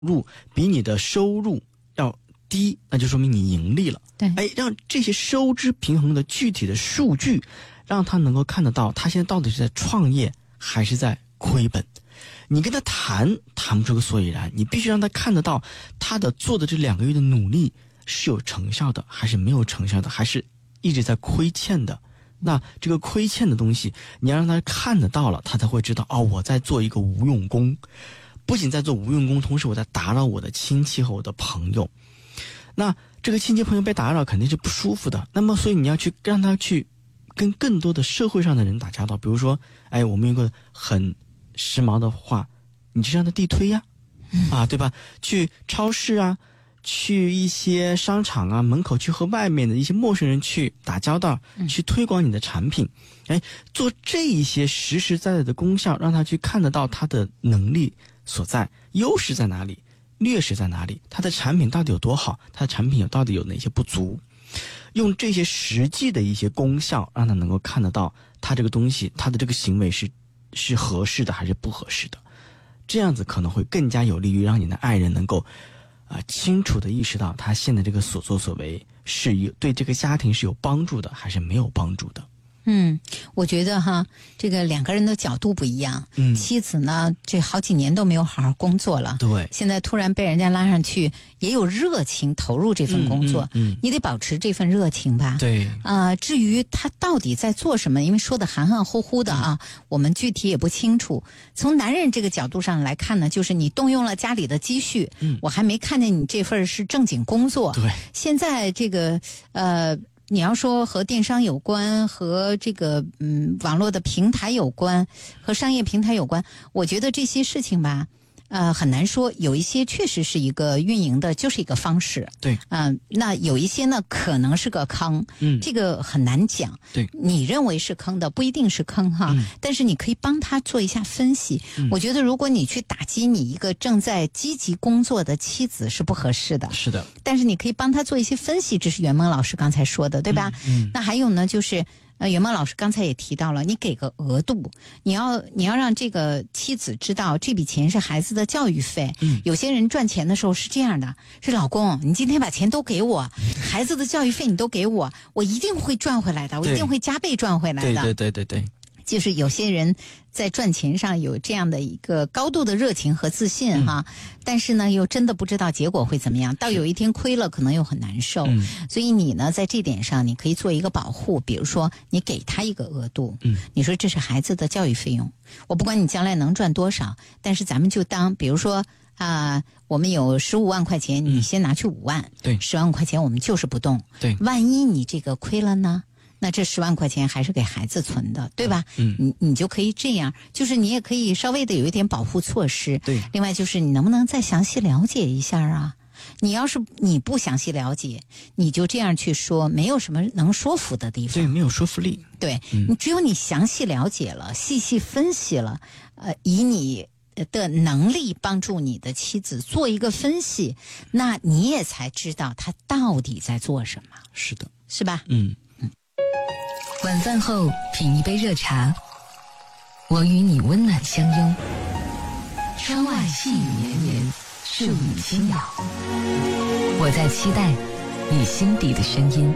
入比你的收入要低，那就说明你盈利了。 对， 让这些收支平衡的具体的数据，让他能够看得到他现在到底是在创业还是在亏本。你跟他谈不出个所以然，你必须让他看得到他的做的这2个月的努力是有成效的还是没有成效的，还是一直在亏欠的。那这个亏欠的东西你要让他看得到了，他才会知道我在做一个无用功，不仅在做无用功，同时我在打扰我的亲戚和我的朋友。那这个亲戚朋友被打扰肯定是不舒服的，那么所以你要去让他去跟更多的社会上的人打交道。比如说我们有个很时髦的话，你就让他地推呀，对吧？去超市啊，去一些商场啊门口去和外面的一些陌生人去打交道，去推广你的产品。做这一些实实在在的功效，让他去看得到他的能力所在，优势在哪里，劣势在哪里，他的产品到底有多好，他的产品到底有哪些不足，用这些实际的一些功效让他能够看得到他这个东西，他的这个行为是合适的还是不合适的。这样子可能会更加有利于让你的爱人能够清楚地意识到他现在这个所作所为是对这个家庭是有帮助的还是没有帮助的。 我觉得这个2个人的角度不一样。妻子呢，这好几年都没有好好工作了， 对， 现在突然被人家拉上去，也有热情投入这份工作，你得保持这份热情吧。 对， 至于他到底在做什么，因为说的含含糊糊的我们具体也不清楚。从男人这个角度上来看呢，就是你动用了家里的积蓄，我还没看见你这份是正经工作。 对， 现在这个你要说和电商有关，和这个网络的平台有关，和商业平台有关，我觉得这些事情吧，很难说。有一些确实是一个运营的，就是一个方式。 对， 那有一些呢，可能是个坑。这个很难讲。 对， 你认为是坑的，不一定是坑但是你可以帮他做一下分析。我觉得如果你去打击你一个正在积极工作的妻子是不合适的。 是的。 但是你可以帮他做一些分析，这是袁萌老师刚才说的，对吧？那还有呢，就是袁萌老师刚才也提到了，你给个额度，你要让这个妻子知道这笔钱是孩子的教育费。有些人赚钱的时候是这样的，是老公，你今天把钱都给我，孩子的教育费你都给我，我一定会赚回来的，我一定会加倍赚回来的。 对。 就是有些人在赚钱上有这样的一个高度的热情和自信但是呢又真的不知道结果会怎么样，到有一天亏了可能又很难受。所以你呢在这点上你可以做一个保护，比如说你给他一个额度，你说这是孩子的教育费用，我不管你将来能赚多少，但是咱们就当比如说我们有15万块钱，你先拿去5万， 对 ，10万块钱我们就是不动， 对， 万一你这个亏了呢，那这10万块钱还是给孩子存的，对吧？你就可以这样，就是你也可以稍微的有一点保护措施。 对， 另外就是你能不能再详细了解一下啊？你要是你不详细了解，你就这样去说，没有什么能说服的地方。 对，没有说服力。 对，你只有你详细了解了，细细分析了，以你的能力帮助你的妻子做一个分析，那你也才知道他到底在做什么。 是的， 是吧？ 晚饭后品一杯热茶，我与你温暖相拥。窗外细雨绵绵，树影轻摇，我在期待你心底的声音。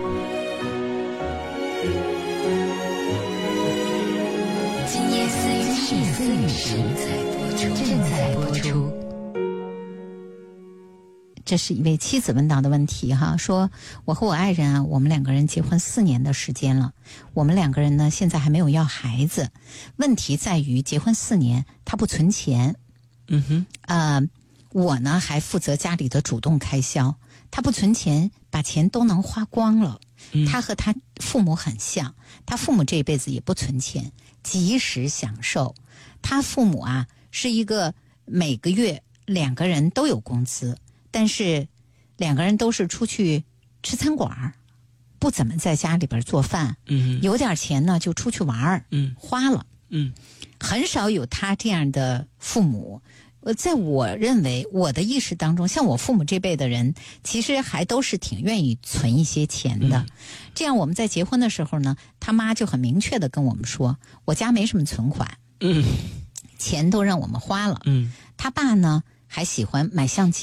今夜思雨时正在播出。 这是一位妻子问到的问题说我和我爱人我们2个人结婚4年的时间了，我们2个人呢现在还没有要孩子，问题在于结婚4年他不存钱，我呢还负责家里的主动开销，他不存钱，把钱都能花光了。他和他父母很像，他父母这辈子也不存钱，及时享受。他父母是一个每个月2个人都有工资，但是2个人都是出去吃餐馆，不怎么在家里边做饭，有点钱呢就出去玩，花了，很少有他这样的父母。在我认为我的意识当中，像我父母这辈的人其实还都是挺愿意存一些钱的。这样我们在结婚的时候呢，他妈就很明确的跟我们说，我家没什么存款，钱都让我们花了。他爸呢还喜欢买相机。